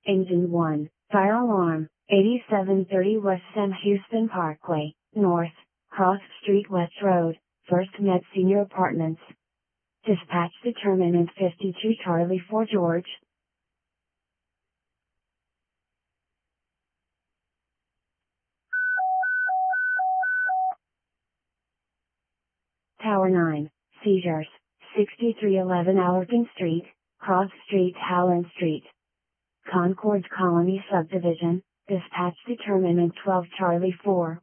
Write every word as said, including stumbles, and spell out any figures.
Engine one, fire alarm, eighty-seven thirty West Sam Houston Parkway, North, Cross Street West Road, First Med Senior Apartments. Dispatch determinant fifty-two Charlie four George. Tower nine, seizures, sixty-three eleven Allerton Street, Cross Street Howland Street. Concord Colony Subdivision, dispatch determinant twelve Charlie four.